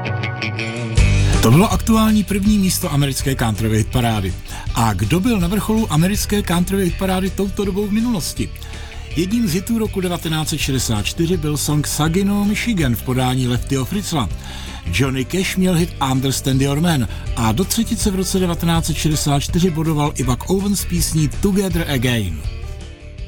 To bylo aktuální první místo americké countryové hitparády. A kdo byl na vrcholu americké countryové hitparády touto dobou v minulosti? Jedním z hitů roku 1964 byl song Saginaw, Michigan v podání Leftyho Fritzla. Johnny Cash měl hit Understand Your Man a do třetice v roce 1964 bodoval i Buck Owens s písní Together Again.